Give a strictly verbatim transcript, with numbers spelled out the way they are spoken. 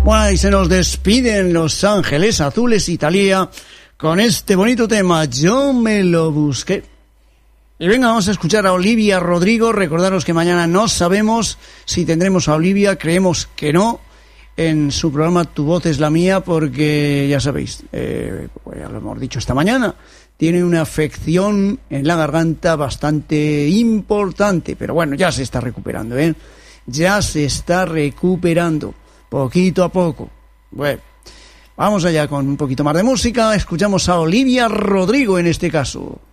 Bueno, y se nos despiden Los Ángeles Azules Italia con este bonito tema, Yo me lo busqué. Y venga, vamos a escuchar a Olivia Rodrigo. Recordaros que mañana no sabemos si tendremos a Olivia, creemos que no, en su programa Tu Voz es la Mía, porque ya sabéis, eh, pues ya lo hemos dicho esta mañana, tiene una afección en la garganta bastante importante, pero bueno, ya se está recuperando, ¿eh? Ya se está recuperando, poquito a poco. Bueno, vamos allá con un poquito más de música, escuchamos a Olivia Rodrigo en este caso.